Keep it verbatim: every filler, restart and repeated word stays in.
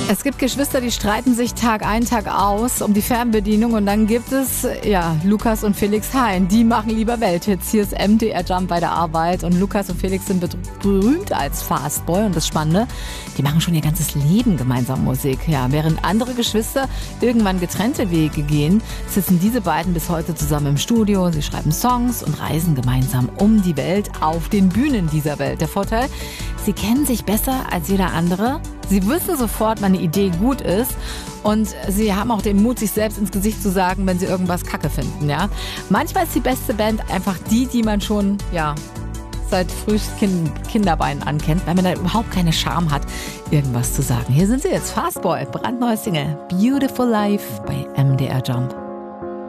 Es gibt Geschwister, die streiten sich Tag ein, Tag aus um die Fernbedienung und dann gibt es, ja, Lukas und Felix Hein. Die machen lieber Welthits. Hier ist M D R Jump bei der Arbeit und Lukas und Felix sind berühmt als Fastboy und das Spannende, die machen schon ihr ganzes Leben gemeinsam Musik. Ja, während andere Geschwister irgendwann getrennte Wege gehen, sitzen diese beiden bis heute zusammen im Studio. Sie schreiben Songs und reisen gemeinsam um die Welt auf den Bühnen dieser Welt. Der Vorteil, sie kennen sich besser als jeder andere. Sie wissen sofort, wann eine Idee gut ist und sie haben auch den Mut, sich selbst ins Gesicht zu sagen, wenn sie irgendwas Kacke finden. Ja? Manchmal ist die beste Band einfach die, die man schon ja, seit frühesten Kinderbeinen ankennt, weil man da überhaupt keine Scham hat, irgendwas zu sagen. Hier sind sie jetzt, Fastboy, brandneue Single, Beautiful Life bei M D R Jump.